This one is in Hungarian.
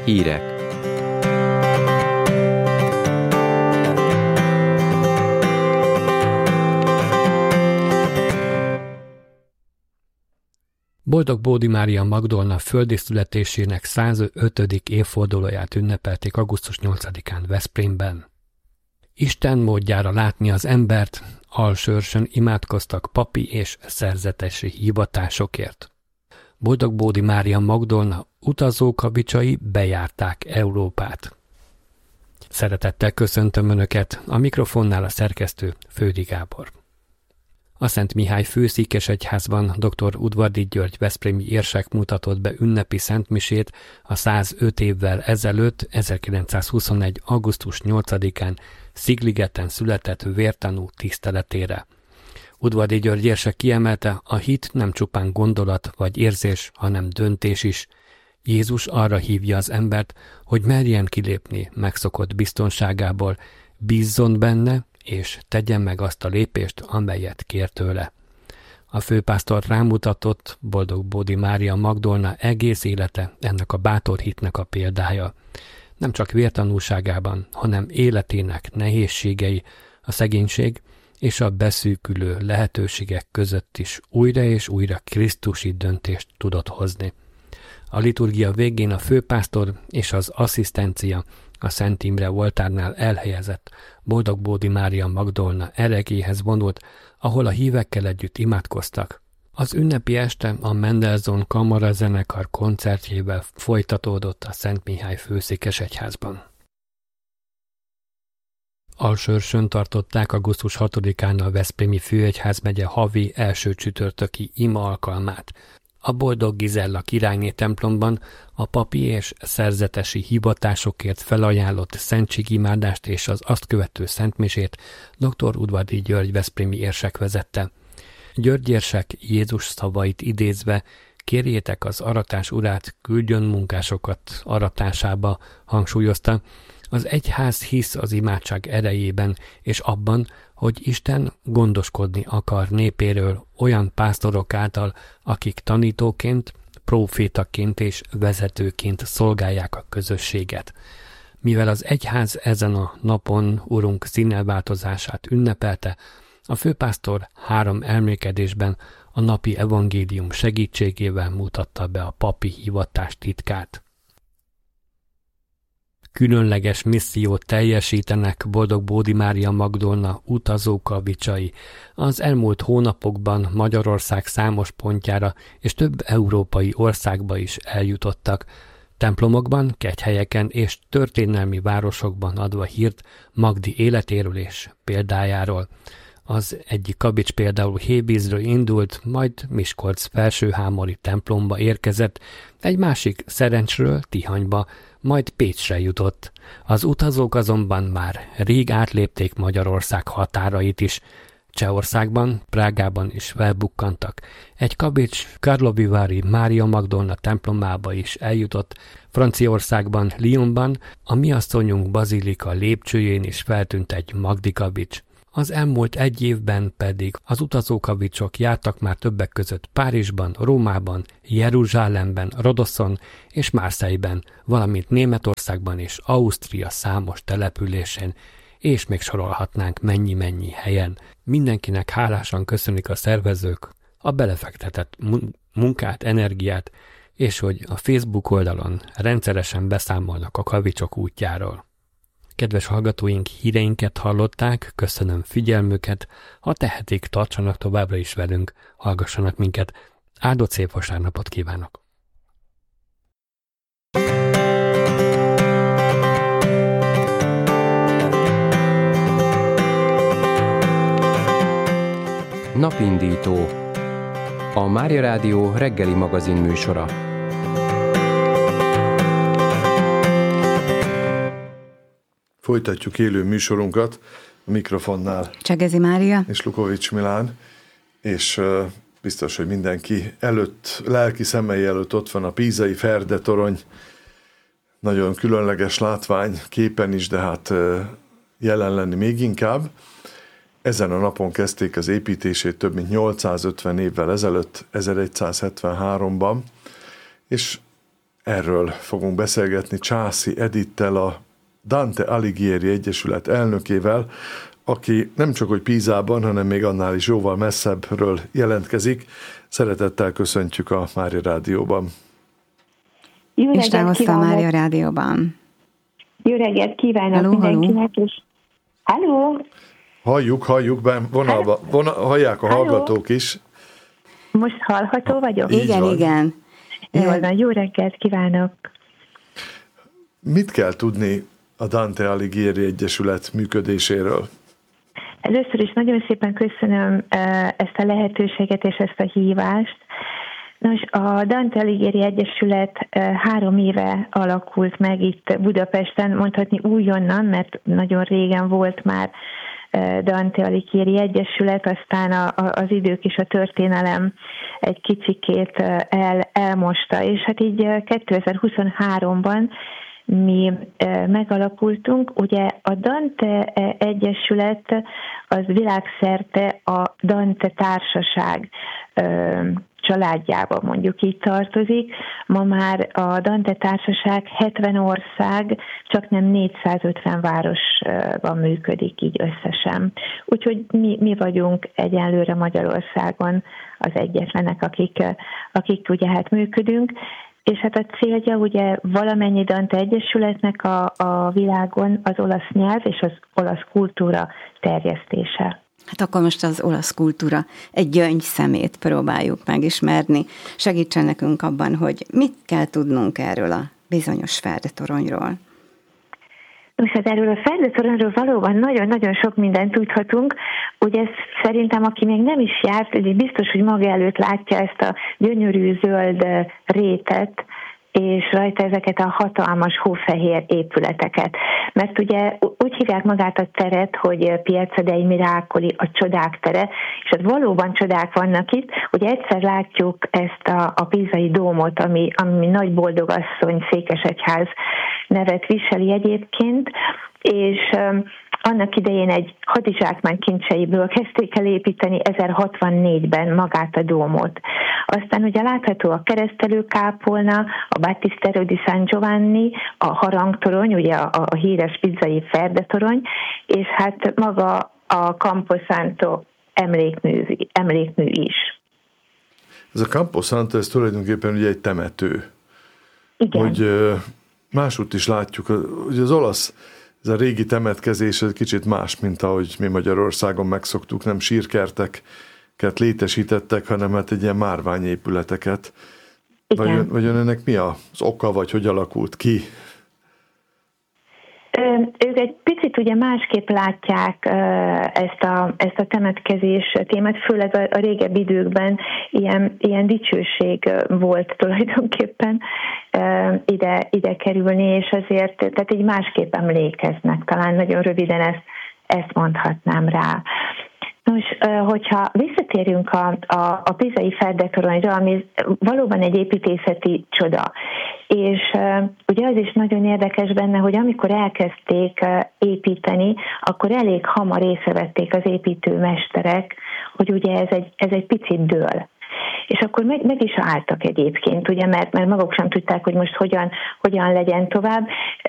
Hírek. Boldog Bódi Mária Magdolna földi születésének 105. évfordulóját ünnepelték augusztus 8-án Veszprémben. Isten módjára látni az embert, Alsőrsön imádkoztak papi és szerzetesi hivatásokért. Boldog Bódi Mária Magdolna utazókavicsai bejárták Európát. Szeretettel köszöntöm Önöket, a mikrofonnál a szerkesztő Fődi Gábor. A Szent Mihály Főszékesegyházban dr. Udvardy György veszprémi érsek mutatott be ünnepi szentmisét a 105 évvel ezelőtt, 1921. augusztus 8-án Szigligeten született vértanú tiszteletére. Udvardy György érsek kiemelte, a hit nem csupán gondolat vagy érzés, hanem döntés is. Jézus arra hívja az embert, hogy merjen kilépni megszokott biztonságából, bízzon benne, és tegyen meg azt a lépést, amelyet kér tőle. A főpásztor rámutatott, Boldog Bódi Mária Magdolna egész élete ennek a bátor hitnek a példája. Nem csak vértanúságában, hanem életének nehézségei, a szegénység és a beszűkülő lehetőségek között is újra és újra krisztusi döntést tudott hozni. A liturgia végén a főpásztor és az asszisztencia a Szent Imre oltárnál elhelyezett Boldog Bódi Mária Magdolna ereklyéhez vonult, ahol a hívekkel együtt imádkoztak. Az ünnepi este a Mendelssohn kamarazenekar koncertjével folytatódott a Szent Mihály Főszékesegyházban. Alsőrsön tartották augusztus 6-án a Veszprémi Főegyházmegye havi első csütörtöki ima alkalmát. A Boldog Gizella királyné templomban a papi és szerzetesi hivatásokért felajánlott szentségimádást és az azt követő szentmisét dr. Udvardy György veszprémi érsek vezette. György érsek Jézus szavait idézve, kérjétek az aratás urát, küldjön munkásokat aratásába, hangsúlyozta. Az egyház hisz az imádság erejében és abban, hogy Isten gondoskodni akar népéről olyan pásztorok által, akik tanítóként, prófétaként és vezetőként szolgálják a közösséget. Mivel az egyház ezen a napon Urunk színelváltozását ünnepelte, a főpásztor 3 elmélkedésben a napi evangélium segítségével mutatta be a papi hivatás titkát. Különleges missziót teljesítenek Boldog Bódi Mária Magdolna utazókavicsai. Az elmúlt hónapokban Magyarország számos pontjára és több európai országba is eljutottak. Templomokban, kegyhelyeken és történelmi városokban adva hírt Magdi életéről és példájáról. Az egyik kavics például Hévízről indult, majd Miskolc felsőhámori templomba érkezett, egy másik Szerencsről Tihanyba, majd Pécsre jutott. Az utazók azonban már rég átlépték Magyarország határait is. Csehországban, Prágában is felbukkantak. Egy kavics Karlovivári Mária Magdolna templomába is eljutott. Franciaországban, Lyonban, a Mi Asszonyunk bazilika lépcsőjén is feltűnt egy Magdi kavics. Az elmúlt egy évben pedig az utazókavicsok jártak már többek között Párizsban, Rómában, Jeruzsálemben, Rodoszon és Marseille-ben, valamint Németországban és Ausztria számos településén, és még sorolhatnánk mennyi-mennyi helyen. Mindenkinek hálásan köszönik a szervezők a belefektetett munkát, energiát, és hogy a Facebook oldalon rendszeresen beszámolnak a kavicsok útjáról. Kedves hallgatóink, híreinket hallották, köszönöm figyelmüket, ha tehetik, tartsanak továbbra is velünk, hallgassanak minket. Áldott szép vasárnapot kívánok! Napindító. A Mária Rádió reggeli magazin műsora. Folytatjuk élő műsorunkat a mikrofonnál. Csegezi Mária. És Lukovics Milán. És biztos, hogy mindenki előtt, lelki szemei előtt ott van a pízai Ferde torony. Nagyon különleges látvány, képen is, de hát jelen lenni még inkább. Ezen a napon kezdték az építését több mint 850 évvel ezelőtt, 1173-ban, és Erről fogunk beszélgetni Császi Edittel, a Dante Alighieri Egyesület elnökével, aki nem csak hogy Pízában, hanem még annál is jóval messzebbről jelentkezik. Szeretettel köszöntjük a Mária Rádióban. Isten hozta a Mária Rádióban. Jó reggelt kívánok mindenkinek is. Halló! Halljuk, hallják a hallgatók is. Most hallható vagyok? Igen. Jól van, jó reggelt kívánok! Mit kell tudni a Dante Alighieri Egyesület működéséről? Először is nagyon szépen köszönöm ezt a lehetőséget és ezt a hívást. Nos, a Dante Alighieri Egyesület 3 éve alakult meg itt Budapesten, mondhatni újonnan, mert nagyon régen volt már Dante Alighieri Egyesület, aztán az idők és a történelem egy kicsikét elmosta, és hát így 2023-ban mi megalakultunk. Ugye a Dante Egyesület az világszerte a Dante Társaság családjába mondjuk így tartozik. Ma már a Dante Társaság 70 ország, csak nem 450 városban működik így összesen. Úgyhogy mi vagyunk egyenlőre Magyarországon az egyetlenek, akik ugye hát működünk. És hát a célja ugye valamennyi Dante Egyesületnek a világon az olasz nyelv és az olasz kultúra terjesztése. Hát akkor most az olasz kultúra egy gyöngyszemét próbáljuk megismerni. Segítsen nekünk abban, hogy mit kell tudnunk erről a bizonyos Ferdetoronyról. Most hát erről a Ferdetoronyról valóban nagyon-nagyon sok mindent tudhatunk. Ugye szerintem, aki még nem is járt, biztos, hogy maga előtt látja ezt a gyönyörű zöld rétet, és rajta ezeket a hatalmas hófehér épületeket. Mert ugye úgy hívják magát a teret, hogy Piazza dei Miracoli, a csodák tere, és hát valóban csodák vannak itt. Ugye egyszer látjuk ezt a pízai dómot, ami nagy boldogasszony székesegyház nevet viseli egyébként, és annak idején egy hadizsákmány kincseiből kezdték el építeni 1064-ben magát a dómot. Aztán ugye látható a keresztelőkápolna, a Battistero di San Giovanni, a harangtorony, ugye a híres pizzai Ferdetorony, és hát maga a Camposanto emlékmű is. Ez a Camposanto, ez tulajdonképpen ugye egy temető. Igen. Hogy másútt is látjuk, hogy az olasz, ez a régi temetkezés egy kicsit más, mint ahogy mi Magyarországon megszoktuk, nem sírkerteket létesítettek, hanem hát egy ilyen márványépületeket. Vajon ennek mi az oka, vagy hogy alakult ki? Ők egy picit ugye másképp látják ezt a temetkezés témát, főleg a régebbi időkben ilyen dicsőség volt tulajdonképpen ide kerülni, és azért tehát így másképp emlékeznek. Talán nagyon röviden ezt mondhatnám rá. Nos, hogyha visszatérünk a pizai Ferdetoronyra, ami valóban egy építészeti csoda, és ugye az is nagyon érdekes benne, hogy amikor elkezdték építeni, akkor elég hamar észrevették az építőmesterek, hogy ugye ez egy picit dől. És akkor meg is álltak egyébként, ugye, mert maguk sem tudták, hogy most hogyan legyen tovább.